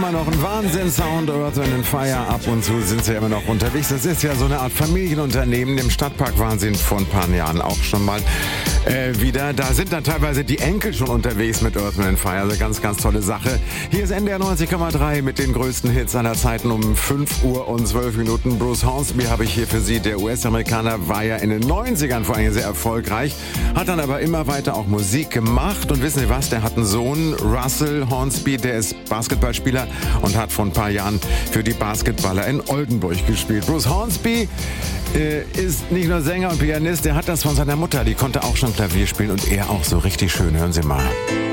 immer noch ein Wahnsinnssound, Earth, Wind & Fire. Ab und zu sind sie immer noch unterwegs. Das ist ja so eine Art Familienunternehmen. Im Stadtpark waren sie vor ein paar Jahren auch schon mal wieder. Da sind dann teilweise die Enkel schon unterwegs mit Earth, Wind & Fire. Also ganz, ganz tolle Sache. Hier ist NDR 90,3 mit den größten Hits aller Zeiten um 5 Uhr und 12 Minuten. Bruce Hornsby habe ich hier für Sie. Der US-Amerikaner war ja in den 90ern vor allem sehr erfolgreich, hat dann aber immer weiter auch Musik gemacht. Und wissen Sie was, der hat einen Sohn, Russell Hornsby, der ist Basketballspieler und hat vor ein paar Jahren für die Basketballer in Oldenburg gespielt. Bruce Hornsby ist nicht nur Sänger und Pianist, der hat das von seiner Mutter, die konnte auch schon Klavier spielen und er auch so richtig schön. Hören Sie mal.